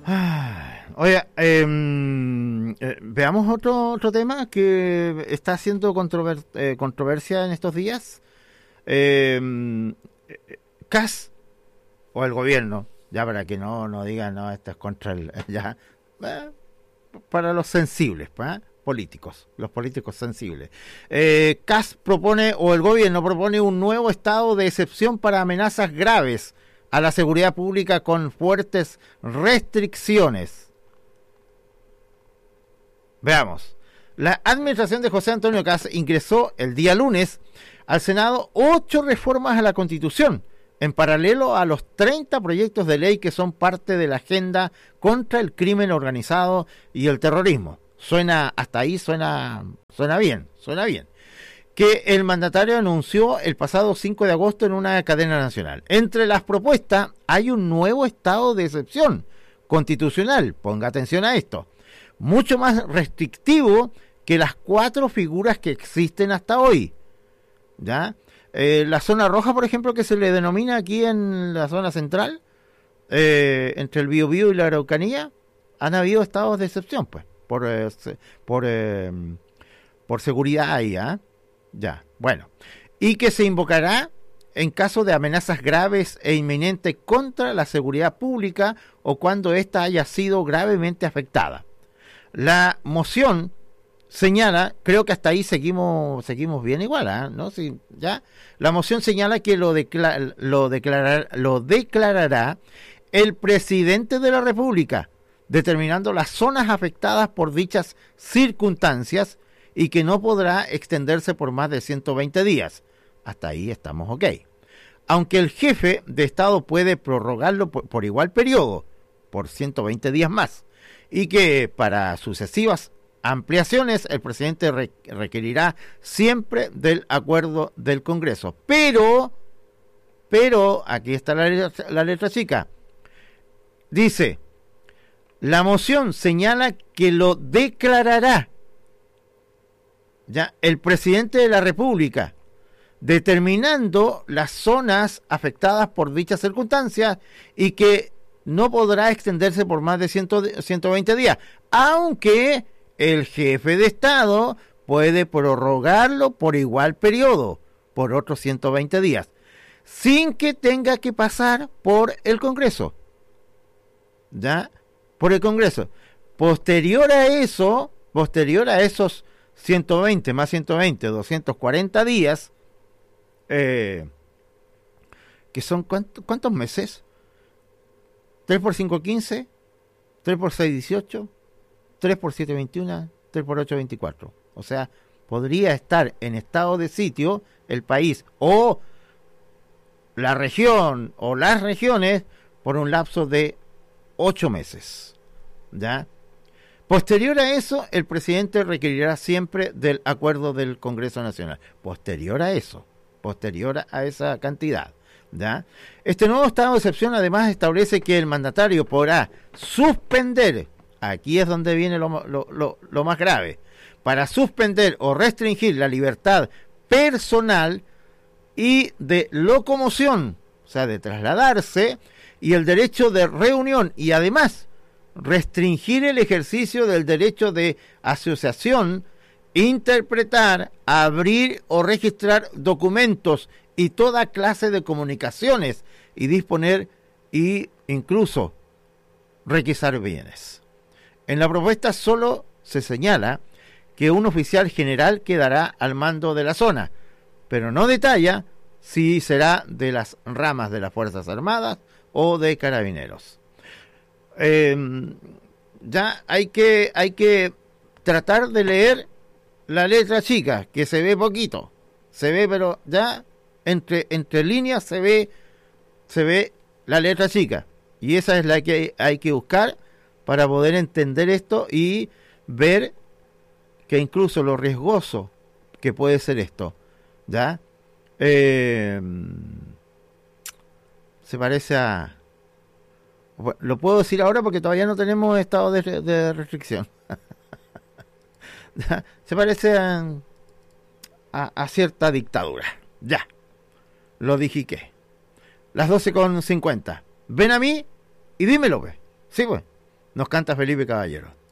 Oye, veamos otro tema que está haciendo controversia en estos días. CAS o el gobierno, ya para que no digan, no, esto es contra el... ya para los sensibles, políticos, los políticos sensibles. CAS propone, o el gobierno propone, un nuevo estado de excepción para amenazas graves a la seguridad pública con fuertes restricciones. Veamos. La administración de José Antonio CAS ingresó el día lunes al Senado 8 reformas a la Constitución, en paralelo a los 30 proyectos de ley que son parte de la agenda contra el crimen organizado y el terrorismo. Hasta ahí suena bien. Que el mandatario anunció el pasado 5 de agosto en una cadena nacional. Entre las propuestas hay un nuevo estado de excepción constitucional, ponga atención a esto, mucho más restrictivo que las 4 figuras que existen hasta hoy. ¿Ya? La zona roja, por ejemplo, que se le denomina aquí en la zona central, entre el Biobío y la Araucanía, han habido estados de excepción, pues, por seguridad ahí, Ya, bueno. Y que se invocará en caso de amenazas graves e inminentes contra la seguridad pública o cuando ésta haya sido gravemente afectada. La moción señala, creo que hasta ahí seguimos bien igual, ¿no? Sí, ya. La moción señala que lo declarará el presidente de la República, determinando las zonas afectadas por dichas circunstancias y que no podrá extenderse por más de 120 días. Hasta ahí estamos ok. Aunque el jefe de Estado puede prorrogarlo por igual periodo, por 120 días más, y que para sucesivas ampliaciones el presidente requerirá siempre del acuerdo del Congreso. Pero, aquí está la letra chica. Dice, la moción señala que lo declarará ya el presidente de la República, determinando las zonas afectadas por dichas circunstancias y que no podrá extenderse por más de 120 días, aunque el jefe de Estado puede prorrogarlo por igual periodo, por otros 120 días, sin que tenga que pasar por el Congreso. ¿Ya? Por el Congreso. Posterior a esos 120 más 120, 240 días, que son ¿cuántos meses? 3 por 5, 15, 3 por 6, 18, 3 por 7, 21, 3 por 8, 24. O sea, podría estar en estado de sitio el país o la región o las regiones por un lapso de 8 meses. ¿Ya? Posterior a eso, el presidente requerirá siempre del acuerdo del Congreso Nacional. Posterior a esa cantidad. ¿Ya? Este nuevo estado de excepción además establece que el mandatario podrá suspender, aquí es donde viene lo más grave, para suspender o restringir la libertad personal y de locomoción, o sea, de trasladarse, y el derecho de reunión, y además restringir el ejercicio del derecho de asociación, interpretar, abrir o registrar documentos y toda clase de comunicaciones, y disponer e incluso requisar bienes. En la propuesta solo se señala que un oficial general quedará al mando de la zona, pero no detalla si será de las ramas de las Fuerzas Armadas o de Carabineros. Ya hay que tratar de leer la letra chica, que se ve poquito, pero ya entre líneas se ve la letra chica, y esa es la que hay que buscar para poder entender esto y ver que incluso lo riesgoso que puede ser esto, ¿ya? Se parece a... Bueno, lo puedo decir ahora porque todavía no tenemos estado de restricción. ¿Ya? Se parece a cierta dictadura. Ya, lo dije Las 12:50. Ven a mí y dímelo, pues. Sí, pues. nos canta Felipe Caballero.